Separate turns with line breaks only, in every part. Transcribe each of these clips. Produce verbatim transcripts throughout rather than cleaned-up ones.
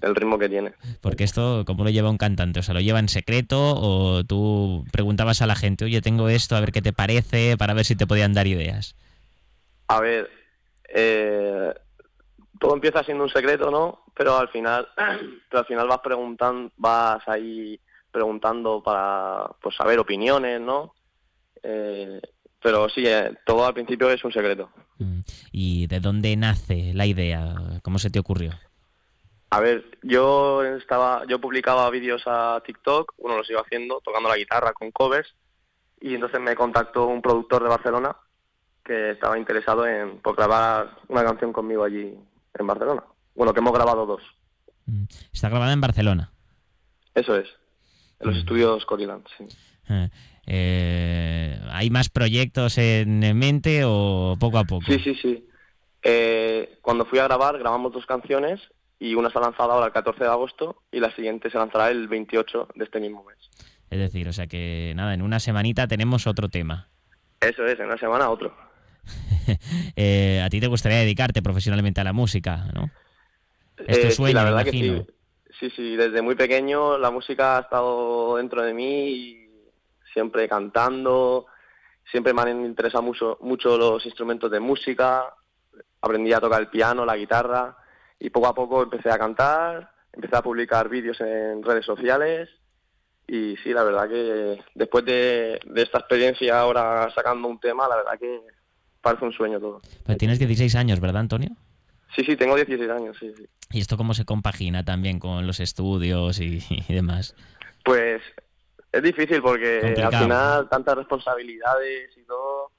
el ritmo que tiene.
Porque esto, ¿cómo lo lleva un cantante? O sea, ¿lo lleva en secreto o tú preguntabas a la gente, oye, tengo esto, a ver qué te parece, para ver si te podían dar ideas?
A ver, eh, todo empieza siendo un secreto, ¿no? Pero al final, pero al final vas preguntando, vas ahí preguntando para, pues, saber opiniones, ¿no? Eh, pero sí, eh, todo al principio es un secreto.
Mm. ¿Y de dónde nace la idea? ¿Cómo se te ocurrió?
A ver, yo estaba, yo publicaba vídeos a TikTok, uno lo sigo haciendo, tocando la guitarra con covers, y entonces me contactó un productor de Barcelona que estaba interesado en por grabar una canción conmigo allí en Barcelona. Bueno, que hemos grabado dos.
Mm. Está grabada en Barcelona.
Eso es, en los
Mm.
estudios Coriland, sí.
Eh, eh, ¿Hay más proyectos en mente o poco a poco?
Sí, sí, sí. Eh, cuando fui a grabar, grabamos dos canciones y una se ha lanzado ahora el catorce de agosto y la siguiente se lanzará el veintiocho de este mismo mes.
Es decir, o sea que nada, en una semanita tenemos otro tema.
Eso es, en una semana otro.
eh, a ti te gustaría dedicarte profesionalmente a la música, ¿no? Es tu
Eh, sí,
sueño,
la
me
verdad que
imagino.
sí. Sí, sí, desde muy pequeño la música ha estado dentro de mí y siempre cantando, siempre me han interesado mucho, mucho los instrumentos de música, aprendí a tocar el piano, la guitarra y poco a poco empecé a cantar, empecé a publicar vídeos en redes sociales y sí, la verdad que después de, de esta experiencia ahora sacando un tema, la verdad que parece un sueño todo.
Pero tienes dieciséis años, ¿verdad, Antonio?
Sí, sí, tengo dieciséis años, sí, sí.
¿Y esto cómo se compagina también con los estudios y, y demás?
Pues es difícil porque al
Complicado, ¿no?
final tantas responsabilidades y todo,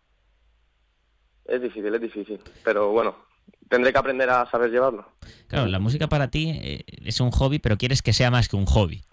es difícil, es difícil. Pero bueno, tendré que aprender a saber llevarlo.
Claro, la música para ti eh, es un hobby, pero quieres que sea más que un hobby.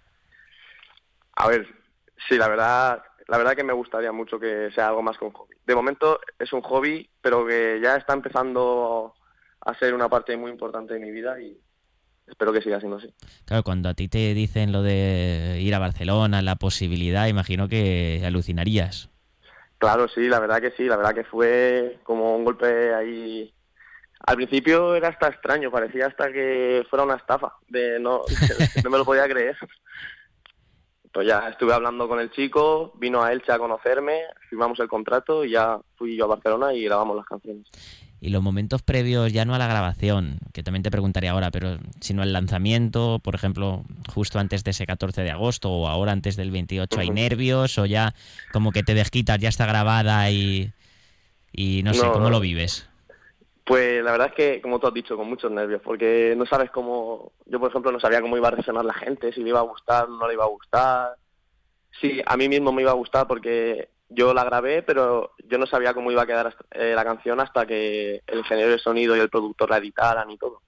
A ver, sí, la verdad, la verdad que me gustaría mucho que sea algo más que un hobby. De momento es un hobby, pero que ya está empezando a ser una parte muy importante de mi vida y espero que siga siendo así.
Claro, cuando a ti te dicen lo de ir a Barcelona, la posibilidad, imagino que alucinarías.
Claro, sí, la verdad que sí, la verdad que fue como un golpe ahí. Al principio era hasta extraño, parecía hasta que fuera una estafa, de no, no me lo podía creer. Pues ya estuve hablando con el chico, vino a Elche a conocerme, firmamos el contrato y ya fui yo a Barcelona y grabamos las canciones.
Y los momentos previos, ya no a la grabación, que también te preguntaría ahora, pero sino al lanzamiento, por ejemplo, justo antes de ese catorce de agosto o ahora antes del veintiocho, ¿hay
Ujú.
nervios o ya como que te desquitas, ya está grabada y, y no sé,
No,
¿cómo
no,
lo vives?
pues la verdad es que, como tú has dicho, con muchos nervios, porque no sabes cómo, yo por ejemplo no sabía cómo iba a reaccionar la gente, si le iba a gustar, no le iba a gustar. Sí, a mí mismo me iba a gustar porque yo la grabé, pero yo no sabía cómo iba a quedar hasta- eh, la canción hasta que el ingeniero de sonido y el productor la editaran y todo.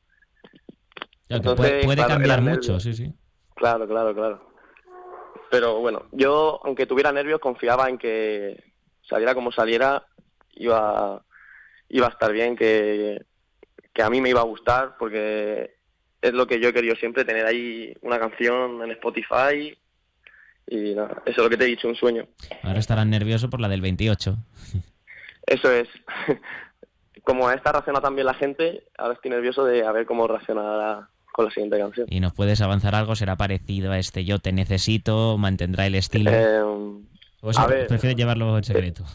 Claro, que puede,
Entonces,
puede
claro,
cambiar
eran
mucho,
nervios.
sí, sí.
Claro, claro, claro. Pero bueno, yo, aunque tuviera nervios, confiaba en que saliera como saliera, iba, iba a estar bien, que, que a mí me iba a gustar, porque es lo que yo he querido siempre, tener ahí una canción en Spotify y nada, eso es lo que te he dicho, un sueño.
Ahora estarás nervioso por la del veintiocho.
Eso es. Como a esta reacciona también la gente, ahora estoy nervioso de a ver cómo reaccionará con la siguiente canción.
¿Y nos puedes avanzar algo? ¿Será parecido a este Yo te necesito? ¿Mantendrá el estilo?
Eh,
¿O eso
a
pre-
ver,
prefieres llevarlo en
eh,
secreto?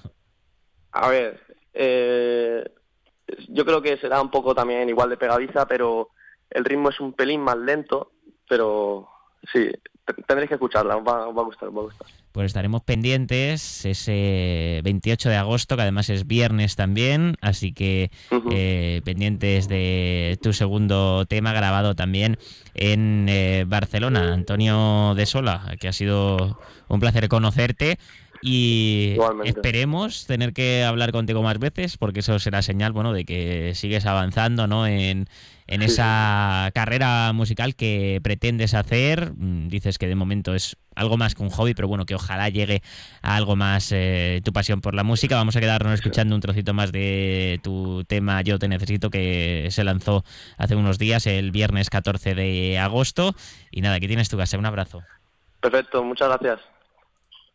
a ver, eh, yo creo que será un poco también igual de pegadiza, pero el ritmo es un pelín más lento, pero sí, t- tendréis que escucharla, os va, os va a gustar, os va a gustar.
Pues estaremos pendientes ese veintiocho de agosto, que además es viernes también, así que
Ujú.
eh, pendientes de tu segundo tema grabado también en eh, Barcelona. Antonio de Sola, que ha sido un placer conocerte y
Igualmente.
esperemos tener que hablar contigo más veces, porque eso será señal, bueno, de que sigues avanzando, ¿no? en en
Sí, sí, sí.
esa carrera musical que pretendes hacer. Mm, Dices que de momento es algo más que un hobby, pero bueno, que ojalá llegue a algo más eh, tu pasión por la música. Vamos a quedarnos
Sí.
escuchando un trocito más de tu tema Yo te necesito, que se lanzó hace unos días, el viernes catorce de agosto. Y nada, aquí tienes tu casa. Un abrazo.
Perfecto, muchas gracias.